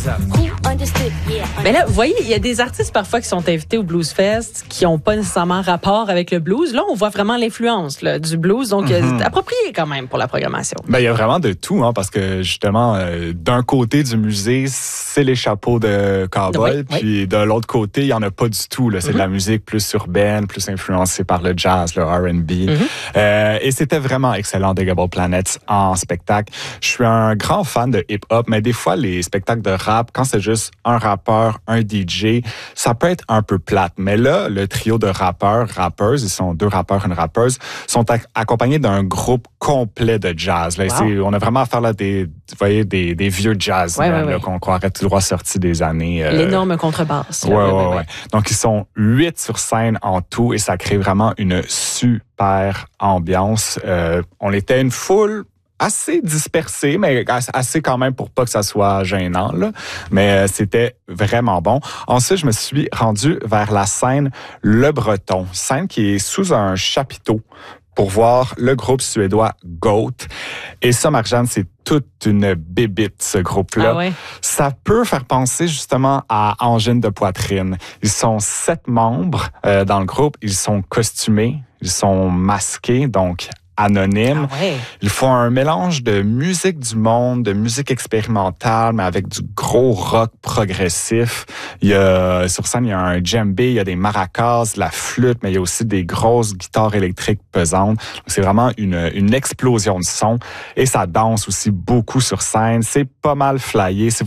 Mais là, vous voyez, il y a des artistes parfois qui sont invités au Blues Fest qui n'ont pas nécessairement rapport avec le blues. Là, on voit vraiment l'influence là, du blues, donc c'est approprié quand même pour la programmation. Ben, il y a vraiment de tout, hein, parce que justement, d'un côté du musée, c'est les chapeaux de cow-boy, puis de l'autre côté, il n'y en a pas du tout. Là. C'est de la musique plus urbaine, plus influencée par le jazz, le R&B. Et c'était vraiment excellent, Digable Planets, en spectacle. Je suis un grand fan de hip-hop, mais des fois, les spectacles de rap, quand c'est juste un rappeur, un DJ, ça peut être un peu plate. Mais là, le trio de rappeuses, ils sont 2 rappeurs, une rappeuse, sont accompagnés d'un groupe complet de jazz. Là, on a vraiment affaire là des vieux jazz qu'on croirait tout droit sortis des années... L'énorme contrebasse. Ouais. Donc, ils sont 8 sur scène en tout et ça crée vraiment une super ambiance. On était une foule assez dispersé, mais assez quand même pour pas que ça soit gênant, là. Mais c'était vraiment bon. Ensuite, je me suis rendu vers la scène Le Breton, scène qui est sous un chapiteau pour voir le groupe suédois Goat. Et ça, Marjane, c'est toute une bébite, ce groupe-là. Ah ouais. Ça peut faire penser justement à Angine de poitrine. Ils sont 7 membres dans le groupe. Ils sont costumés, ils sont masqués, donc anonymes. Ah ouais. Ils font un mélange de musique du monde, de musique expérimentale, mais avec du gros rock progressif. Sur scène, il y a un djembé, il y a des maracas, de la flûte, mais il y a aussi des grosses guitares électriques pesantes. Donc, c'est vraiment une explosion de son. Et ça danse aussi beaucoup sur scène. C'est pas mal flyé.